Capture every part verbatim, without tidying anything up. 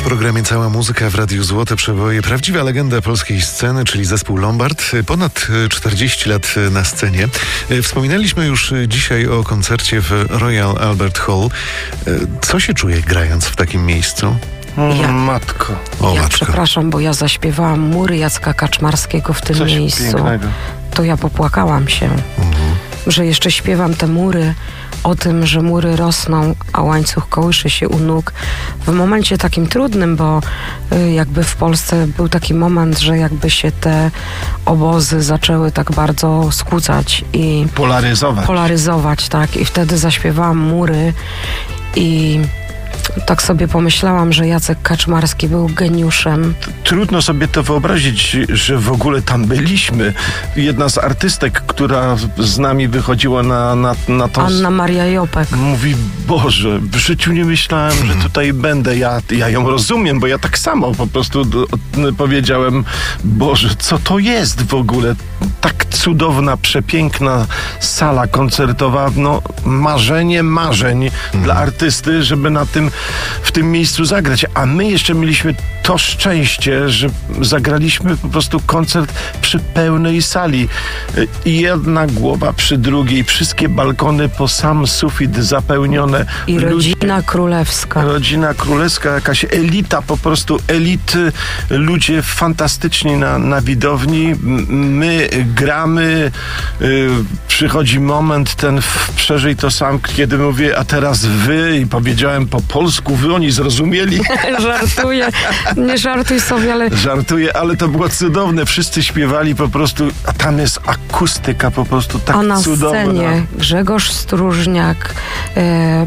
W programie Cała Muzyka w Radiu Złote Przeboje. Prawdziwa legenda polskiej sceny, czyli zespół Lombard. Ponad czterdzieści lat na scenie. Wspominaliśmy już dzisiaj o koncercie w Royal Albert Hall. Co się czuje grając w takim miejscu? Ja, matko. O, ja matko. Przepraszam, bo ja zaśpiewałam Mury Jacka Kaczmarskiego w tym Coś miejscu. Pięknego. To ja popłakałam się, mhm. że jeszcze śpiewam te mury, o tym, że mury rosną, a łańcuch kołysze się u nóg. W momencie takim trudnym, bo y, jakby w Polsce był taki moment, że jakby się te obozy zaczęły tak bardzo skłócać i polaryzować. Polaryzować, tak. I wtedy zaśpiewałam Mury i tak sobie pomyślałam, że Jacek Kaczmarski był geniuszem. Trudno sobie to wyobrazić, że w ogóle tam byliśmy. Jedna z artystek, która z nami wychodziła na, na, na tą... Anna Maria Jopek. Mówi, Boże, w życiu nie myślałem, że tutaj będę. Ja, ja ją rozumiem, bo ja tak samo po prostu do, powiedziałem, Boże, co to jest w ogóle? Tak cudowna, przepiękna sala koncertowa. No, marzenie marzeń mm. dla artysty, żeby na tym w tym miejscu zagrać, a my jeszcze mieliśmy to szczęście, że zagraliśmy po prostu koncert przy pełnej sali. Jedna głowa przy drugiej, wszystkie balkony po sam sufit zapełnione. I rodzina ludzie, królewska. Rodzina królewska, jakaś elita, po prostu elity, ludzie fantastyczni na, na widowni. My gramy, yy, przychodzi moment ten, przeżyj to sam, kiedy mówię, a teraz wy, i powiedziałem po polsku, wy oni zrozumieli. Żartuję, nie żartuj sobie, ale... Żartuję, ale to było cudowne. Wszyscy śpiewali po prostu, a tam jest akustyka po prostu tak cudowna. A na cudowna. scenie Grzegorz Stróżniak, e,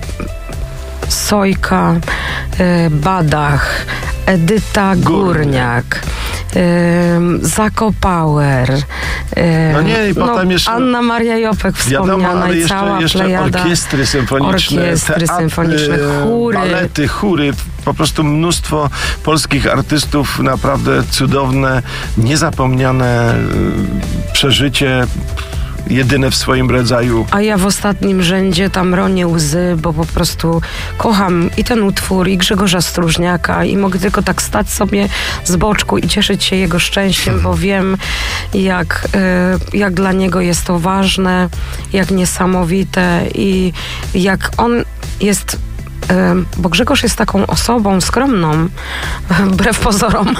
Sojka, e, Badach, Edyta Górniak, e, Zakopauer, e, no nie, i potem no, jeszcze Anna Maria Jopek wspomniana, wiadomo, ale i jeszcze, cała jeszcze plejada. orkiestry symfoniczne, Orkiestry teatry, symfoniczne, chóry. balety, chóry, po prostu mnóstwo polskich artystów, naprawdę cudowne, niezapomniane przeżycie. Jedyne w swoim rodzaju. A ja w ostatnim rzędzie tam ronię łzy, bo po prostu kocham i ten utwór, i Grzegorza Stróżniaka, i mogę tylko tak stać sobie z boczku i cieszyć się jego szczęściem, bo wiem, jak, y, jak dla niego jest to ważne, jak niesamowite i jak on jest... Bo Grzegorz jest taką osobą skromną, wbrew pozorom,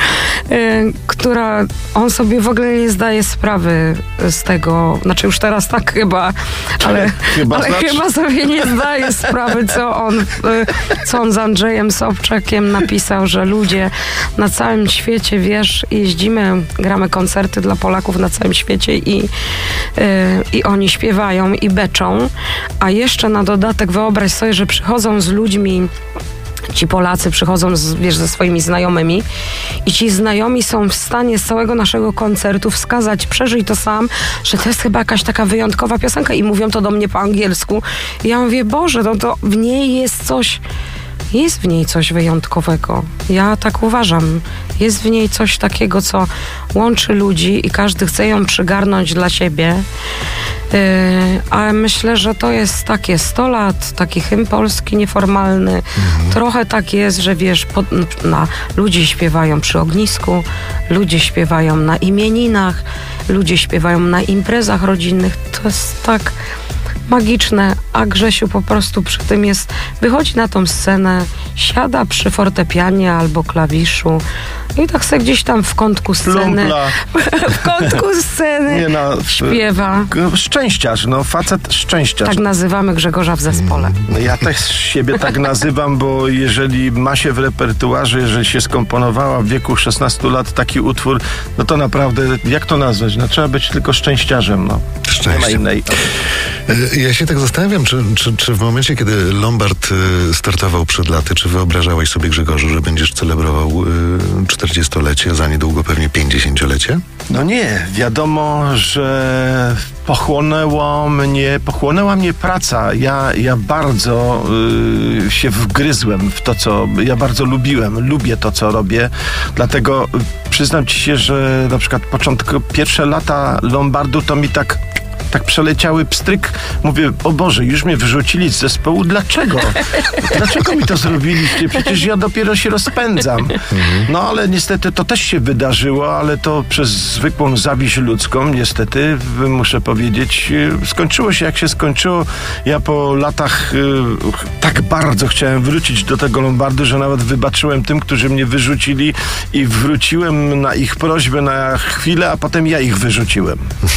która on sobie w ogóle nie zdaje sprawy z tego, znaczy już teraz tak chyba, ale, chyba, ale znaczy... chyba sobie nie zdaje sprawy, co on, co on z Andrzejem Sobczakiem napisał, że ludzie na całym świecie, wiesz, jeździmy, gramy koncerty dla Polaków na całym świecie i, i oni śpiewają i beczą, a jeszcze na dodatek wyobraź sobie, że przychodzą z ludźmi, ci Polacy przychodzą z, wiesz, ze swoimi znajomymi i ci znajomi są w stanie z całego naszego koncertu wskazać, przeżyj to sam, że to jest chyba jakaś taka wyjątkowa piosenka i mówią to do mnie po angielsku. I ja mówię, Boże, no to w niej jest coś, jest w niej coś wyjątkowego. Ja tak uważam. Jest w niej coś takiego, co łączy ludzi i każdy chce ją przygarnąć dla siebie. Yy, a myślę, że to jest takie sto lat, taki hymn polski nieformalny. Mhm. Trochę tak jest, że wiesz, pod, na, ludzie śpiewają przy ognisku, ludzie śpiewają na imieninach, ludzie śpiewają na imprezach rodzinnych. To jest tak magiczne, a Grzesiu po prostu przy tym jest, wychodzi na tą scenę, siada przy fortepianie albo klawiszu i tak sobie gdzieś tam w kątku sceny w kątku sceny nie no, śpiewa. Szczęściarz, no facet szczęściarz. Tak nazywamy Grzegorza w zespole. Ja też siebie tak nazywam, bo jeżeli ma się w repertuarze, jeżeli się skomponowała w wieku szesnastu lat taki utwór, no to naprawdę, jak to nazwać? No trzeba być tylko szczęściarzem, no. Szczęście. Nie ma innej. Ja się tak zastanawiam, czy, czy, czy w momencie, kiedy Lombard startował przed laty, czy wyobrażałeś sobie, Grzegorzu, że będziesz celebrował czterdziestolecie, a za niedługo pewnie pięćdziesięciolecie? No nie, wiadomo, że pochłonęło mnie, pochłonęła mnie praca. Ja, ja bardzo y, się wgryzłem w to, co ja bardzo lubiłem. Lubię to, co robię. Dlatego przyznam ci się, że na przykład początku, pierwsze lata Lombardu to mi tak tak przeleciały pstryk. Mówię, o Boże, już mnie wyrzucili z zespołu. Dlaczego? Dlaczego mi to zrobiliście? Przecież ja dopiero się rozpędzam. No ale niestety to też się wydarzyło, ale to przez zwykłą zawiść ludzką, niestety, muszę powiedzieć, skończyło się jak się skończyło. Ja po latach y, tak bardzo chciałem wrócić do tego Lombardu, że nawet wybaczyłem tym, którzy mnie wyrzucili i wróciłem na ich prośbę na chwilę, a potem ja ich wyrzuciłem.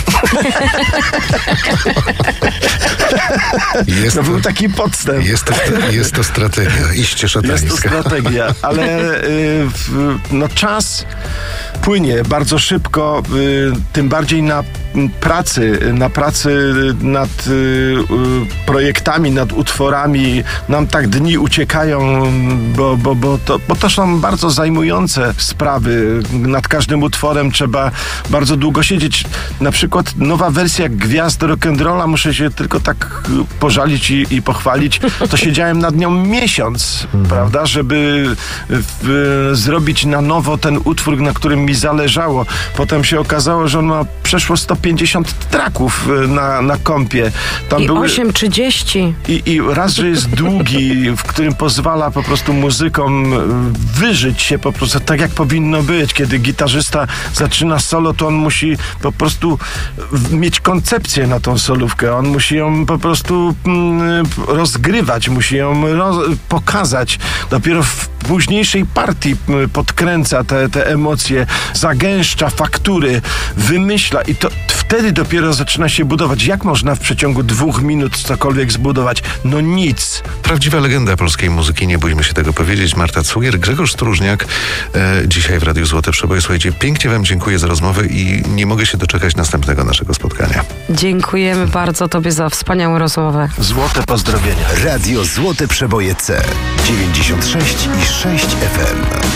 Jest to to, był taki podstęp. Jest to, jest to strategia, iście szatańska. Jest to strategia, ale y, w, no czas płynie bardzo szybko, y, tym bardziej na pracy, na pracy nad y, y, projektami, nad utworami. Nam tak dni uciekają, bo, bo, bo, to, bo to są bardzo zajmujące sprawy. Nad każdym utworem trzeba bardzo długo siedzieć. Na przykład nowa wersja Gwiazd rock'n'rolla, muszę się tylko tak pożalić i, i pochwalić, to siedziałem nad nią miesiąc, mhm. prawda, żeby w, zrobić na nowo ten utwór, na którym mi zależało. Potem się okazało, że on ma przeszło sto pięćdziesiąt traków na, na kompie. Tam I były, osiem trzydzieści. I, I raz, że jest długi, w którym pozwala po prostu muzykom wyżyć się po prostu tak, jak powinno być. Kiedy gitarzysta zaczyna solo, to on musi po prostu mieć koncepcję na tą solówkę. On musi ją po prostu mm, rozgrywać, musi ją roz, pokazać. Dopiero w późniejszej partii podkręca te, te emocje, zagęszcza faktury, wymyśla i to wtedy dopiero zaczyna się budować. Jak można w przeciągu dwóch minut cokolwiek zbudować? No nic. Prawdziwa legenda polskiej muzyki, nie bójmy się tego powiedzieć. Marta Cwujer, Grzegorz Stróżniak, e, dzisiaj w Radiu Złote Przeboje. Słuchajcie, pięknie wam dziękuję za rozmowę i nie mogę się doczekać następnego naszego spotkania. Dziękujemy bardzo tobie za wspaniałą rozmowę. Złote pozdrowienia. Radio Złote Przeboje C dziewięćdziesiąt sześć i sześć F M.